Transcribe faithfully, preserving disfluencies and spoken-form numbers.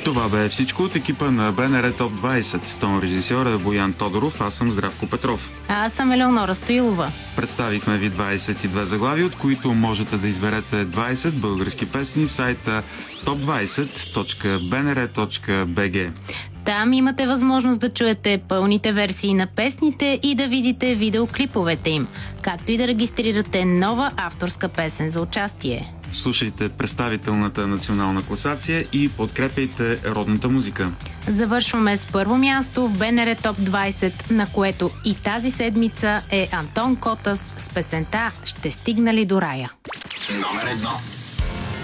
Това бе всичко от екипа на БНР Топ двайсет. Тон режисьор е Боян Тодоров, аз съм Здравко Петров. А аз съм Елеонора Стоилова. Представихме ви двайсет и две заглавия, от които можете да изберете двайсет български песни в сайта топ двайсет точка би ен ар точка би джи. Там имате възможност да чуете пълните версии на песните и да видите видеоклиповете им, както и да регистрирате нова авторска песен за участие. Слушайте представителната национална класация и подкрепяйте родната музика. Завършваме с първо място в БНР Топ двайсет, на което и тази седмица е Антон Котас с песента «Ще стигнали до рая». Номер едно.